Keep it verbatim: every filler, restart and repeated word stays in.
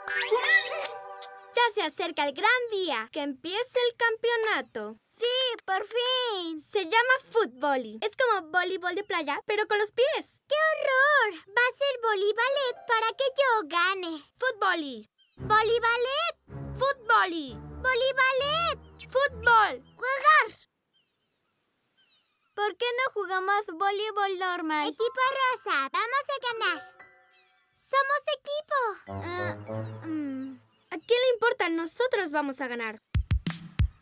Ya se acerca el gran día, que empiece el campeonato. ¡Sí, por fin! Se llama fútbol. Es como voleibol de playa, pero con los pies. ¡Qué horror! Va a ser voleibalet para que yo gane. Fútbol. ¿Voleibalet? Fútbol. ¡Voleibalet! Fútbol. ¡Jugar! ¿Por qué no jugamos voleibol normal? Equipo rosa, vamos a ganar. ¡Somos equipo! Uh, mm. ¿A quién le importa? Nosotros vamos a ganar.